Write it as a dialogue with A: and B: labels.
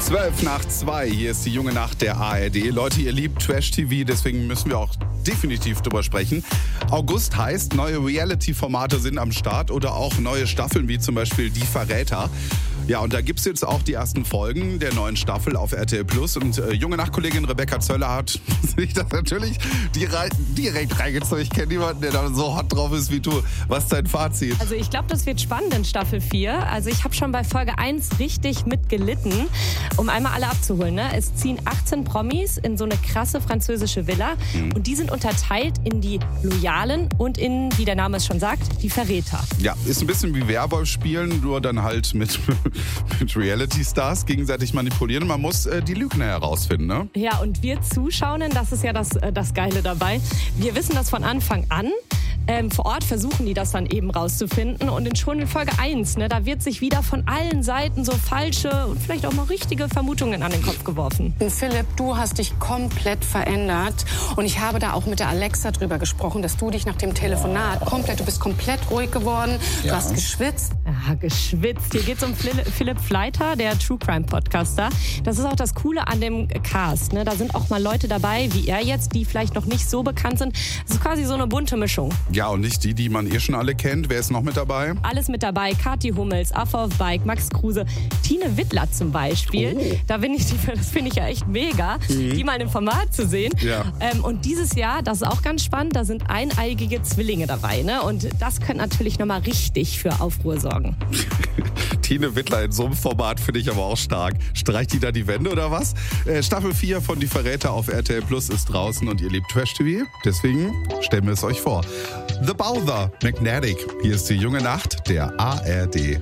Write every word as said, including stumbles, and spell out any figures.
A: Zwölf nach zwei, hier ist die junge Nacht der A R D. Leute, ihr liebt Trash-T V, deswegen müssen wir auch definitiv drüber sprechen. August heißt, neue Reality-Formate sind am Start oder auch neue Staffeln, wie zum Beispiel Die Verräter. Ja, und da gibt es jetzt auch die ersten Folgen der neuen Staffel auf R T L Plus. Und äh, junge Nachtkollegin Rebecca Zöller hat sich das natürlich direkt, direkt reingezogen. Ich kenne niemanden, der da so hot drauf ist wie du. Was ist dein Fazit?
B: Also ich glaube, das wird spannend in Staffel vier. Also ich habe schon bei Folge eins richtig mitgelitten, um einmal alle abzuholen. Ne? Es ziehen achtzehn Promis in so eine krasse französische Villa. Mhm. Und die sind unterteilt in die Loyalen und in, wie der Name es schon sagt, die Verräter.
A: Ja, ist ein bisschen wie Werwolf spielen, nur dann halt mit... mit Reality-Stars gegenseitig manipulieren. Man muss äh, die Lügner herausfinden, ne?
B: Ja, und wir Zuschauenden, das ist ja das, äh, das Geile dabei. Wir wissen das von Anfang an. Ähm, vor Ort versuchen die das dann eben rauszufinden. Und in schon in Folge eins, ne, da wird sich wieder von allen Seiten so falsche und vielleicht auch mal richtige Vermutungen an den Kopf geworfen.
C: Philipp, du hast dich komplett verändert. Und ich habe da auch mit der Alexa drüber gesprochen, dass du dich nach dem Telefonat komplett, du bist komplett ruhig geworden. Du
A: Ja.
C: hast geschwitzt.
B: Ja, geschwitzt. Hier geht es um Philipp Fleiter, der True Crime Podcaster. Das ist auch das Coole an dem Cast. Ne? Da sind auch mal Leute dabei, wie er jetzt, die vielleicht noch nicht so bekannt sind. Das ist quasi so eine bunte Mischung.
A: Ja, und nicht die, die man eh schon alle kennt. Wer ist noch mit dabei?
B: Alles mit dabei. Kathi Hummels, Affe auf Bike, Max Kruse, Tine Wittler zum Beispiel.
A: Oh.
B: Da bin ich, das finde ich ja echt mega,
A: Mhm.
B: die mal im Format zu sehen.
A: Ja.
B: Ähm, und dieses Jahr, das ist auch ganz spannend, da sind eineigige Zwillinge dabei. Ne? Und das könnte natürlich nochmal richtig für Aufruhr sorgen.
A: Tine Wittler in so einem Format finde ich aber auch stark. Streicht die da die Wände oder was? Äh, Staffel vier von Die Verräter auf R T L Plus ist draußen und ihr liebt Trash-T V. Deswegen stellen wir es euch vor. The Bowser, Magnetic. Hier ist die junge Nacht der A R D.